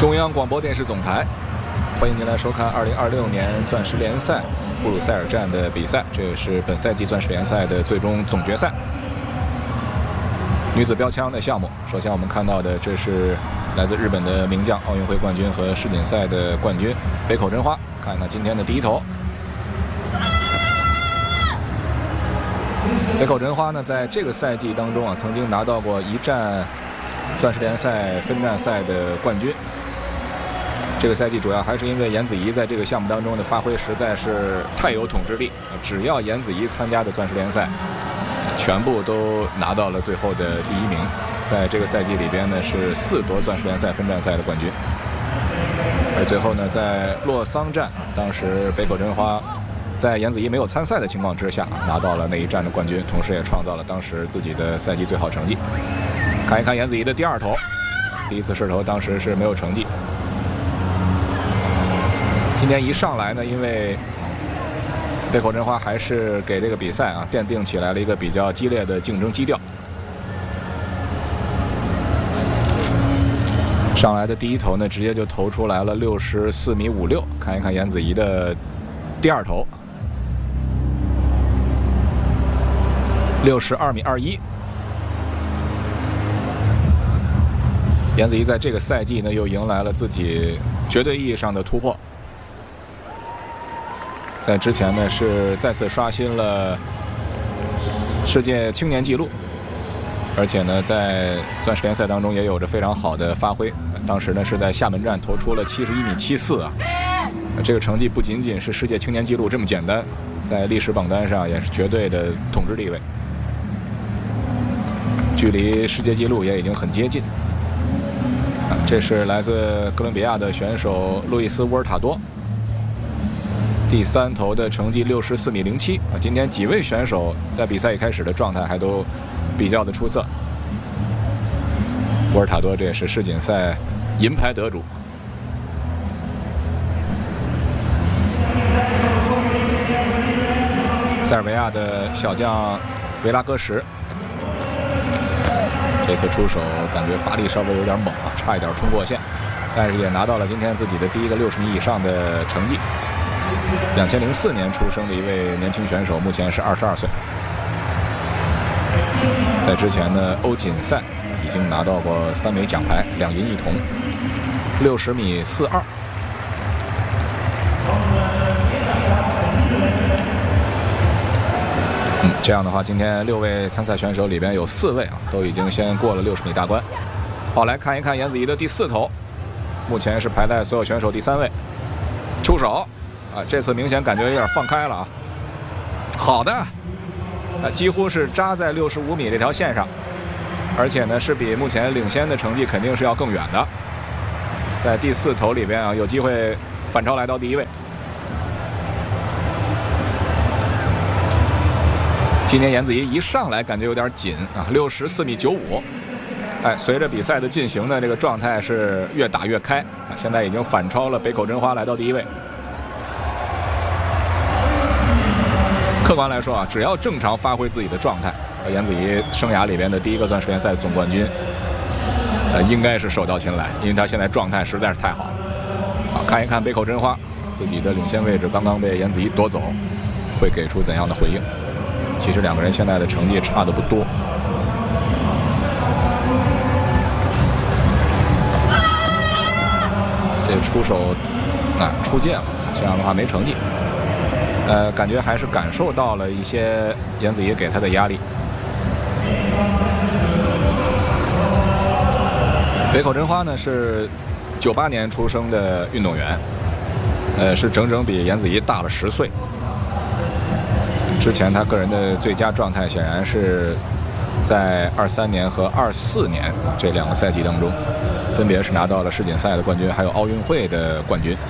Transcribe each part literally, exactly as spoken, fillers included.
中央广播电视总台，欢迎您来收看二零二六年钻石联赛布鲁塞尔站的比赛，这也是本赛季钻石联赛的最终总决赛。女子标枪的项目，首先我们看到的这是来自日本的名将、奥运会冠军和世锦赛的冠军北口真花。看看今天的第一投。北口真花呢，在这个赛季当中啊，曾经拿到过一站钻石联赛分站赛的冠军。这个赛季主要还是因为颜子怡在这个项目当中的发挥实在是太有统治力，只要颜子怡参加的钻石联赛，全部都拿到了最后的第一名。在这个赛季里边呢，是四夺钻石联赛分站赛的冠军。而最后呢，在洛桑站，当时北口真花在颜子怡没有参赛的情况之下，拿到了那一站的冠军，同时也创造了当时自己的赛季最好成绩。看一看颜子怡的第二投，第一次试投当时是没有成绩。今天一上来呢，因为北口真花还是给这个比赛啊奠定起来了一个比较激烈的竞争基调。上来的第一投呢，直接就投出来了六十四米五六。看一看颜子怡的第二投，六十二米二一。颜子怡在这个赛季呢，又迎来了自己绝对意义上的突破。在之前呢，是再次刷新了世界青年纪录，而且呢，在钻石联赛当中也有着非常好的发挥。当时呢，是在厦门站投出了七十一米七四啊，这个成绩不仅仅是世界青年纪录这么简单，在历史榜单上也是绝对的统治地位，距离世界纪录也已经很接近。啊，这是来自哥伦比亚的选手路易斯·沃尔塔多。第三投的成绩六十四米零七啊，今天几位选手在比赛一开始的状态还都比较的出色。沃尔塔多这也是世锦赛银牌得主。塞尔维亚的小将维拉戈什，这次出手感觉发力稍微有点猛啊，差一点冲过线，但是也拿到了今天自己的第一个六十米以上的成绩。两千零四年出生的一位年轻选手，目前是二十二岁。在之前呢，欧锦赛已经拿到过三枚奖牌，两银一铜，六十米四二。嗯，这样的话，今天六位参赛选手里边有四位啊，都已经先过了六十米大关。好，来看一看颜子怡的第四投，目前是排在所有选手第三位。出手。啊，这次明显感觉有点放开了啊！好的，啊，几乎是扎在六十五米这条线上，而且呢是比目前领先的成绩肯定是要更远的。在第四投里边啊，有机会反超来到第一位。今天颜子怡一上来感觉有点紧啊，六十四米九五。哎，随着比赛的进行呢，这个状态是越打越开啊，现在已经反超了北口真花来到第一位。客观来说啊，只要正常发挥自己的状态，颜子怡生涯里边的第一个钻石联赛总冠军，呃，应该是手到擒来，因为他现在状态实在是太好了。好，看一看北口真花自己的领先位置刚刚被颜子怡夺走，会给出怎样的回应？其实两个人现在的成绩差的不多。这出手啊出界了，这样的话没成绩。呃，感觉还是感受到了一些颜子怡给他的压力。北口真花呢是九八年出生的运动员，呃，是整整比颜子怡大了十岁。之前他个人的最佳状态显然是在二三年和二四年这两个赛季当中，分别是拿到了世锦赛的冠军，还有奥运会的冠军。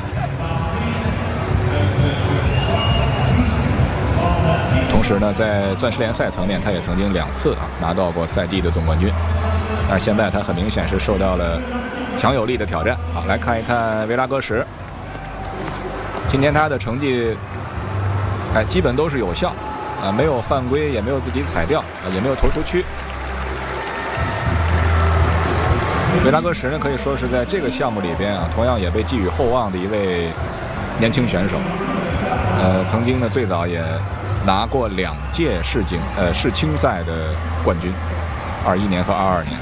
同时呢，在钻石联赛层面，他也曾经两次啊拿到过赛季的总冠军，但是现在他很明显是受到了强有力的挑战。好，来看一看维拉戈什，今天他的成绩，哎，基本都是有效啊，没有犯规，也没有自己踩掉啊，也没有投出区。 维拉格什呢，可以说是在这个项目里边啊，同样也被寄予厚望的一位年轻选手。呃，曾经呢，最早也拿过两届世锦呃世青赛的冠军，二一年和二二年。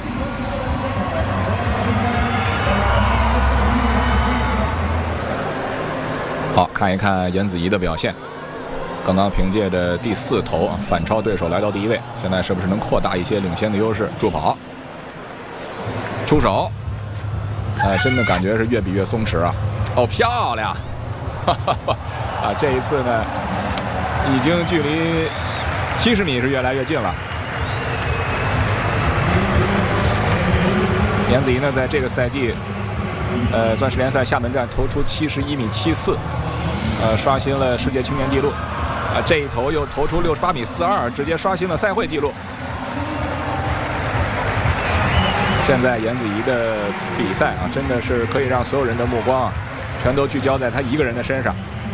好，看一看颜子怡的表现。刚刚凭借着第四投啊反超对手来到第一位，现在是不是能扩大一些领先的优势？助跑，出手，哎，真的感觉是越比越松弛啊！哦，漂亮！哈哈哈啊，这一次呢，已经距离七十米是越来越近了。颜子怡呢，在这个赛季，呃，钻石联赛厦门站投出七十一米七四，呃，刷新了世界青年纪录。啊，这一投又投出六十八米四二，直接刷新了赛会纪录。现在颜子怡的比赛啊，真的是可以让所有人的目光啊，全都聚焦在他一个人的身上。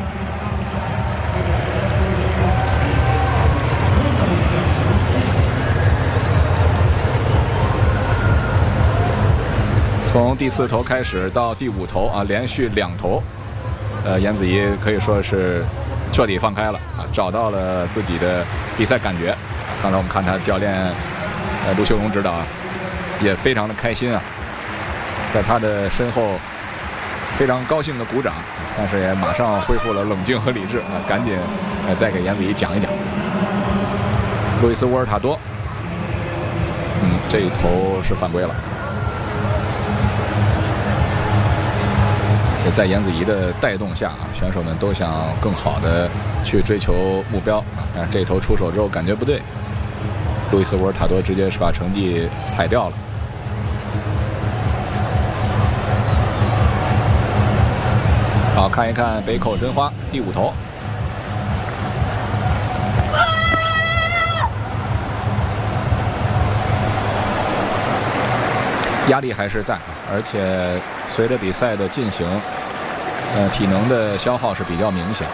从第四投开始到第五投啊，连续两投，呃，颜子怡可以说是彻底放开了啊，找到了自己的比赛感觉。刚才我们看他教练呃卢秀荣指导啊，也非常的开心啊，在他的身后非常高兴的鼓掌，但是也马上恢复了冷静和理智啊，赶紧呃再给颜子怡讲一讲。路易斯·沃尔塔多，嗯，这一投是犯规了。在颜子怡的带动下啊，选手们都想更好的去追求目标啊，但是这一头出手之后感觉不对，路易斯·沃尔塔多直接是把成绩踩掉了。好，看一看北口真花第五投，压力还是在，而且随着比赛的进行，呃，体能的消耗是比较明显。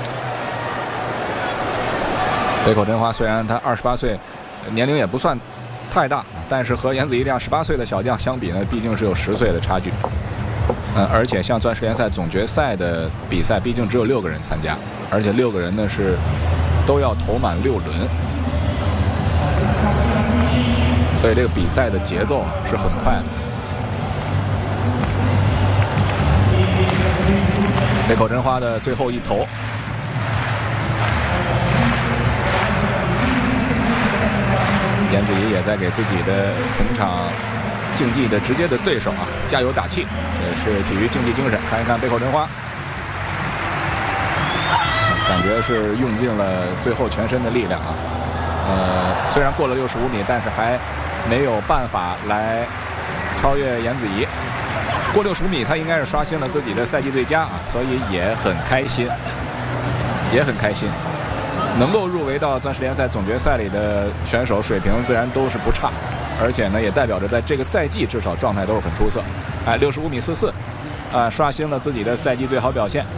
北口真花虽然他二十八岁，年龄也不算太大，但是和颜子怡这样十八岁的小将相比呢，毕竟是有十岁的差距。嗯，而且像钻石联赛总决赛的比赛，毕竟只有六个人参加，而且六个人呢是都要投满六轮，所以这个比赛的节奏是很快的。北口真花的最后一投，颜子怡也在给自己的同场竞技的直接的对手啊加油打气，也是体育竞技精神。看一看北口真花，感觉是用尽了最后全身的力量啊。呃，虽然过了六十五米，但是还没有办法来超越颜子怡。过六十五米，他应该是刷新了自己的赛季最佳啊，所以也很开心，也很开心。能够入围到钻石联赛总决赛里的选手，水平自然都是不差，而且呢，也代表着在这个赛季至少状态都是很出色。哎，六十五米四四，啊，刷新了自己的赛季最好表现。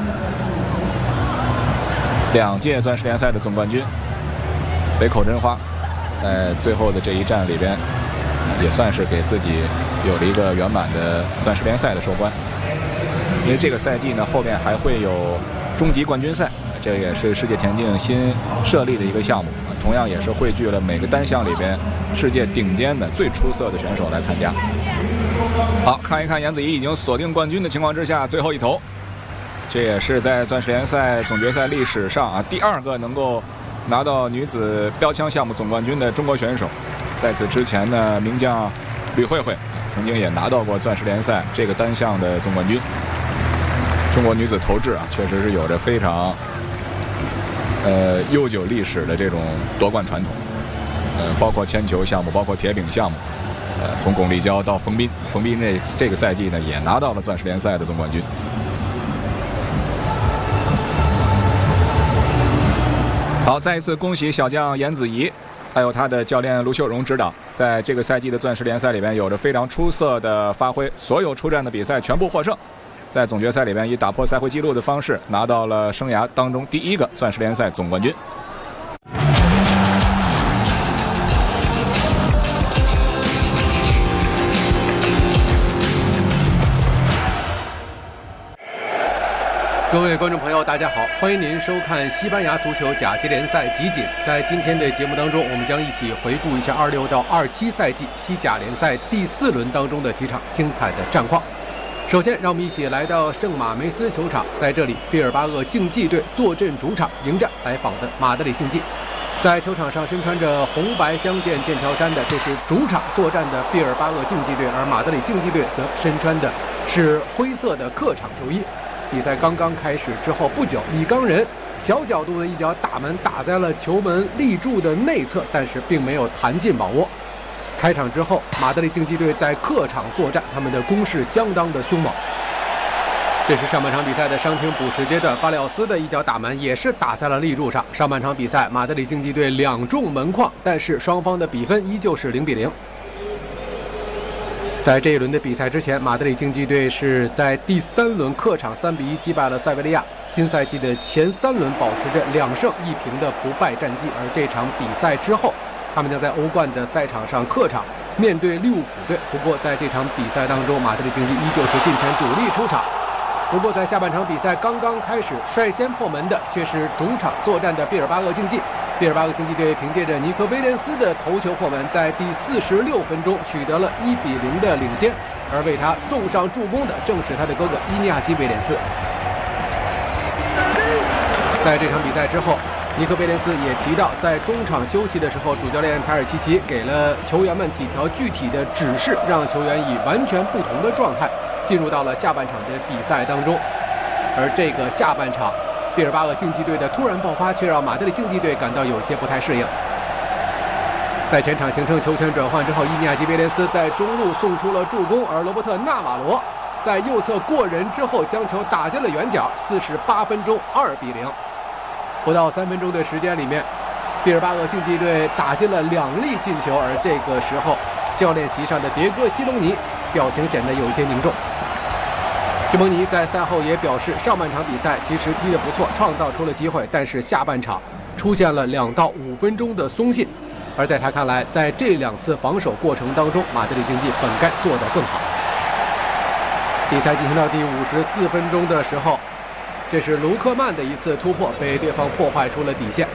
两届钻石联赛的总冠军北口真花，在最后的这一战里边，也算是给自己有了一个圆满的钻石联赛的收官。因为这个赛季呢，后面还会有终极冠军赛，这也是世界田径新设立的一个项目，同样也是汇聚了每个单项里边世界顶尖的最出色的选手来参加。好，看一看颜子怡已经锁定冠军的情况之下，最后一投，这也是在钻石联赛总决赛历史上啊第二个能够拿到女子标枪项目总冠军的中国选手。在此之前呢，名将吕慧慧曾经也拿到过钻石联赛这个单项的总冠军。中国女子投掷啊，确实是有着非常呃悠久历史的这种夺冠传统。呃，包括铅球项目，包括铁饼项目，呃，从巩立姣到冯彬，冯彬这这个赛季呢也拿到了钻石联赛的总冠军。好，再一次恭喜小将颜子怡，还有他的教练卢秀荣指导，在这个赛季的钻石联赛里边有着非常出色的发挥，所有出战的比赛全部获胜，在总决赛里边以打破赛会纪录的方式拿到了生涯当中第一个钻石联赛总冠军。 各位观众朋友，大家好，欢迎您收看西班牙足球甲级联赛集锦。在今天的节目当中，我们将一起回顾一下二六到二七赛季西甲联赛第四轮当中的几场精彩的战况。首先，让我们一起来到圣马梅斯球场，在这里，毕尔巴鄂竞技队坐镇主场迎战来访的马德里竞技。在球场上身穿着红白相间剑条衫的，这是主场作战的毕尔巴鄂竞技队，而马德里竞技队则身穿的是灰色的客场球衣。比赛刚刚开始之后不久，李刚仁小角度的一脚打门打在了球门立柱的内侧，但是并没有弹进宝窝。开场之后，马德里竞技队在客场作战，他们的攻势相当的凶猛。这是上半场比赛的伤停补时阶段，巴廖斯的一脚打门也是打在了立柱上。上半场比赛，马德里竞技队两中门框，但是双方的比分依旧是零比零。在这一轮的比赛之前，马德里竞技队是在第三轮客场三比一击败了塞维利亚。新赛季的前三轮保持着两胜一平的不败战绩，而这场比赛之后，他们将在欧冠的赛场上客场面对利物浦队。不过在这场比赛当中，马德里竞技依旧是近前主力出场。不过在下半场比赛刚刚开始，率先破门的却是主场作战的毕尔巴鄂竞技。毕尔巴鄂竞技队凭借着尼科威廉斯的头球破门，在第四十六分钟取得了一比零的领先，而为他送上助攻的正是他的哥哥伊尼亚基威廉斯。在这场比赛之后，尼科威廉斯也提到，在中场休息的时候，主教练凯尔齐奇给了球员们几条具体的指示，让球员以完全不同的状态进入到了下半场的比赛当中。而这个下半场，毕尔巴鄂竞技队的突然爆发却让马德里竞技队感到有些不太适应。在前场形成球权转换之后，伊尼亚基威廉斯在中路送出了助攻，而罗伯特纳瓦罗在右侧过人之后将球打进了远角。四十八分钟二比零，不到三分钟的时间里面，毕尔巴鄂竞技队打进了两粒进球，而这个时候教练席上的迭戈西隆尼表情显得有些凝重。西蒙尼在赛后也表示，上半场比赛其实踢得不错，创造出了机会，但是下半场出现了两到五分钟的松懈。而在他看来，在这两次防守过程当中，马德里竞技本该做得更好。比赛进行到第五十四分钟的时候，这是卢克曼的一次突破，被对方破坏出了底线。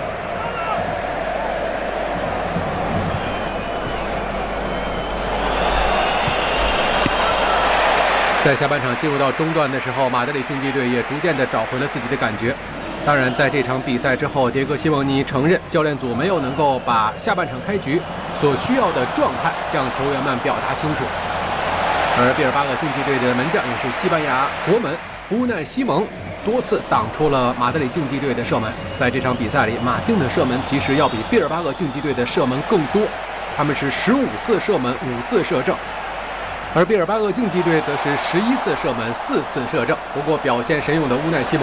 在下半场进入到中段的时候，马德里竞技队也逐渐地找回了自己的感觉。当然，在这场比赛之后，迭戈西蒙尼承认教练组没有能够把下半场开局所需要的状态向球员们表达清楚。而毕尔巴鄂竞技队的门将也是西班牙国门乌奈西蒙多次挡出了马德里竞技队的射门。在这场比赛里，马竞的射门其实要比毕尔巴鄂竞技队的射门更多，他们是十五次射门，五次射正。而毕尔巴鄂竞技队则是十一次射门，四次射正。不过表现神勇的乌奈西蒙